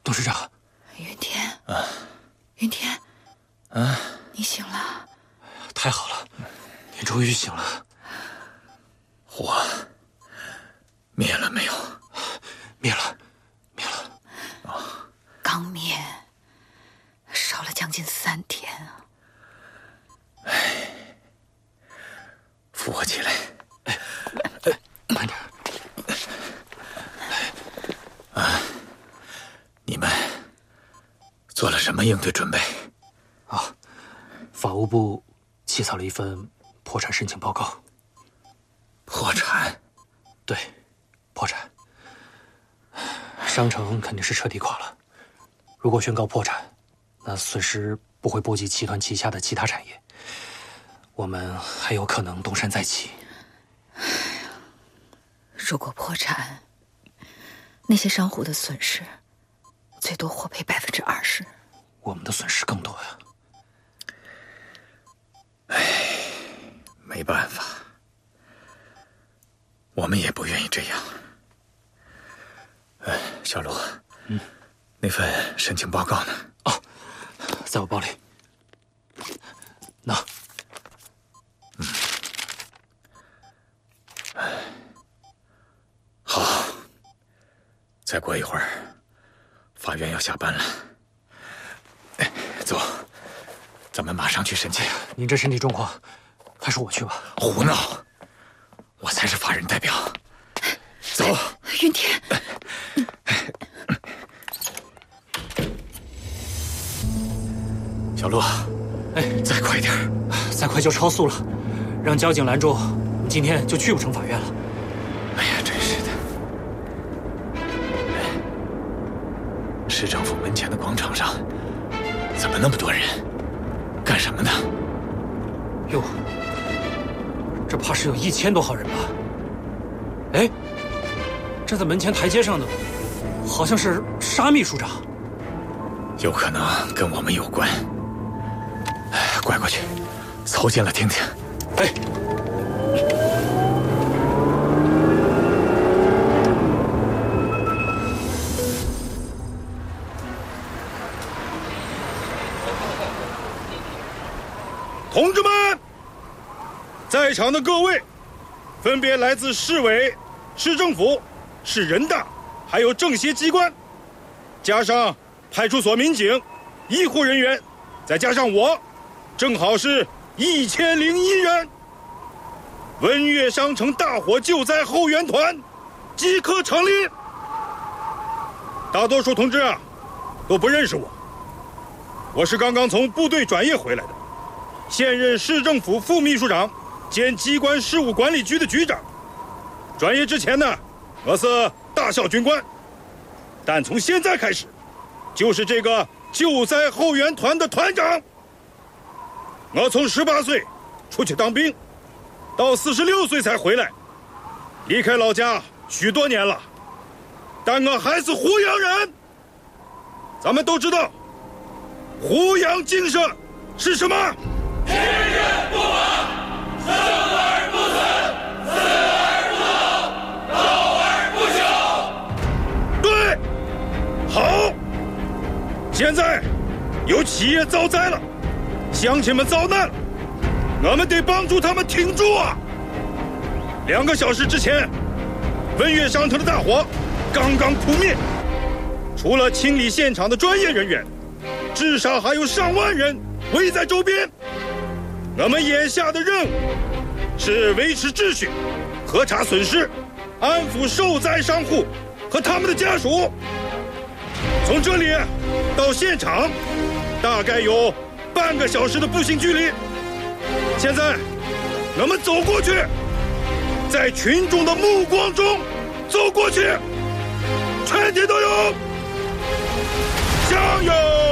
董事长。 云天， 啊， 云天， 啊， 你醒了， 太好了，你终于醒了。 火灭了没有？ 灭了，灭了。 哦， 刚灭，烧了将近3天啊！ 哎，扶我起来。 慢点。 啊，你们做了什么应对准备？ 啊，法务部起草了一份破产申请报告。 破产？ 对，破产。商城肯定是彻底垮了。如果宣告破产，那损失不会波及集团旗下的其他产业，我们还有可能东山再起。 如果破产，那些商户的损失最多获赔20%， 我们的损失更多呀。 唉，没办法，我们也不愿意这样。小陆，那份申请报告呢？ 哦，在我包里。那， 好，再过一会儿，法院要下班了。走，咱们马上去申请。 您这身体状况，还是我去吧。 胡闹！我才是法人代表。走， 云天。 小陆，再快点， 再快就超速了，让交警拦住，今天就去不成法院了。 哎呀，真是的！市政府门前的广场上，怎么那么多人？干什么呢？ 哟，这怕是有1000多号人吧？哎，站在门前台阶上的，好像是沙秘书长。 有可能跟我们有关。拐过去，凑近了听听。 哎， 同志们，在场的各位，分别来自市委、市政府、市人大，还有政协机关，加上派出所民警、医护人员，再加上我，正好是1001人。文悦商城大火救灾后援团即刻成立。大多数同志啊，都不认识我，我是刚刚从部队转业回来的，现任市政府副秘书长兼机关事务管理局的局长。转业之前呢，我是大校军官，但从现在开始，就是这个救灾后援团的团长。我从18岁出去当兵，到46岁才回来，离开老家许多年了，但我还是湖阳人。咱们都知道，湖阳精神是什么？ 今日不晚，生而不死，死而不老，老而不朽。 对，好。现在有企业遭灾了，乡亲们遭难了，我们得帮助他们挺住啊！2个小时之前，文悦商城的大火刚刚扑灭，除了清理现场的专业人员，至少还有上万人围在周边。我们眼下的任务是维持秩序、核查损失、安抚受灾商户和他们的家属。从这里到现场大概有半个小时的步行距离。现在我们走过去，在群众的目光中走过去，全体都有加油！